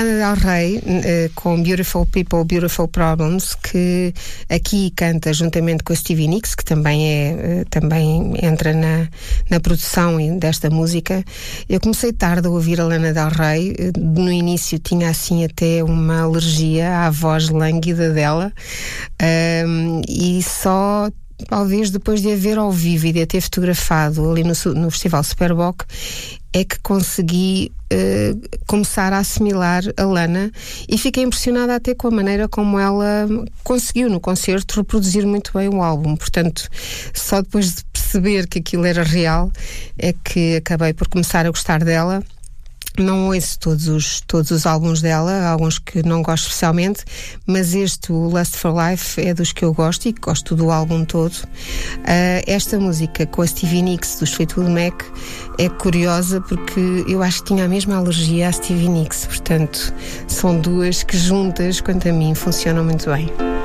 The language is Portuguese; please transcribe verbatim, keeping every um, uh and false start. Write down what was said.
Lana Del Rey, uh, com Beautiful People, Beautiful Problems, que aqui canta juntamente com a Stevie Nicks, que também, é, uh, também entra na, na produção desta música. Eu comecei tarde a ouvir a Lana Del Rey. No início tinha assim até uma alergia à voz lânguida dela, um, e só talvez depois de a ver ao vivo e de a ter fotografado ali no, no Festival Superboc é que consegui uh, começar a assimilar a Lana, e fiquei impressionada até com a maneira como ela conseguiu no concerto reproduzir muito bem o álbum. Portanto, só depois de perceber que aquilo era real é que acabei por começar a gostar dela. Não ouço todos os, todos os álbuns dela, alguns que não gosto especialmente, mas este, o Lust for Life, é dos que eu gosto e que gosto do álbum todo. Uh, esta música com a Stevie Nicks, dos Fleetwood Mac, é curiosa porque eu acho que tinha a mesma alergia à Stevie Nicks, portanto, são duas que juntas, quanto a mim, funcionam muito bem.